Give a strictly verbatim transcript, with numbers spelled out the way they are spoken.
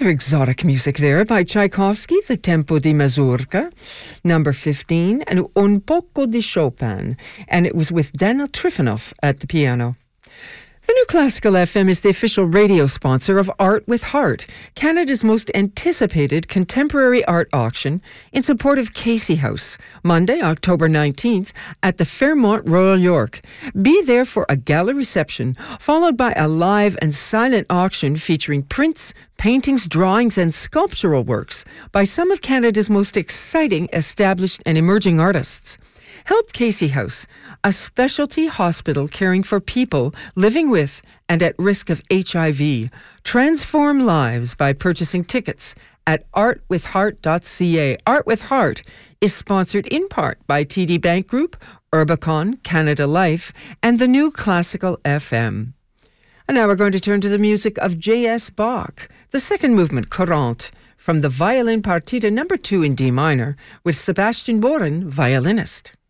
Rather exotic music there by Tchaikovsky, the Tempo di Mazurka, number fifteen, and Un poco di Chopin, and it was with Daniel Trifonov at the piano. The New Classical F M is the official radio sponsor of Art with Heart, Canada's most anticipated contemporary art auction in support of Casey House, Monday, October nineteenth, at the Fairmont Royal York. Be there for a gala reception, followed by a live and silent auction featuring prints, paintings, drawings, and sculptural works by some of Canada's most exciting established and emerging artists. Help Casey House, a specialty hospital caring for people living with and at risk of H I V. Transform lives by purchasing tickets at art with heart dot c a. Art with Heart is sponsored in part by T D Bank Group, Urbicon, Canada Life, and the New Classical F M. And now we're going to turn to the music of J S Bach, the second movement, Courante, from the Violin Partita number two in D minor, with Sebastian Boren, violinist.